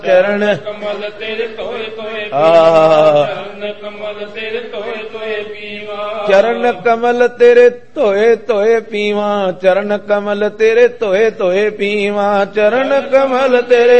ਚਰਨ ਕਮਲ ਤੇਰੇ ਧੋਏ ਧੋਏ ਚਰਨ ਕਮਲ ਤੇਰੇ ਧੋਏ ਧੋਏ ਪੀਵਾ ਚਰਨ ਕਮਲ ਤੇਰੇ ਧੋਏ ਧੋਏ ਪੀਵਾ ਚਰਨ ਕਮਲ ਤੇਰੇ ਧੋਏ ਧੋਏ ਪੀਵਾ ਚਰਨ ਕਮਲ ਤੇਰੇ